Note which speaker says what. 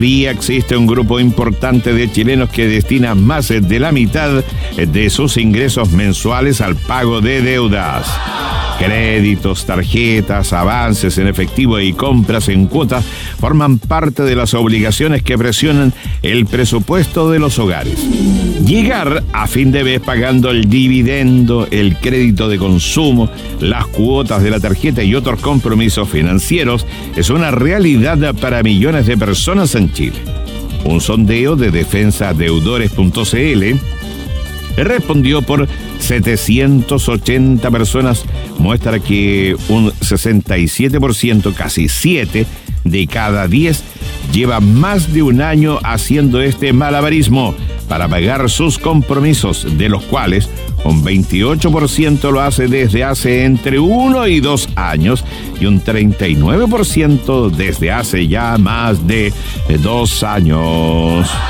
Speaker 1: Todavía existe un grupo importante de chilenos que destina más de la mitad de sus ingresos mensuales al pago de deudas. Créditos, tarjetas, avances en efectivo y compras en cuotas forman parte de las obligaciones que presionan el presupuesto de los hogares. Llegar a fin de mes pagando el dividendo, el crédito de consumo, las cuotas de la tarjeta y otros compromisos financieros es una realidad para millones de personas en Chile. Un sondeo de defensadeudores.cl respondió por 780 personas, muestra que un 67%, casi 7 de cada 10, lleva más de un año haciendo este malabarismo para pagar sus compromisos, de los cuales un 28% lo hace desde hace entre 1 y 2 años y un 39% desde hace ya más de 2 años.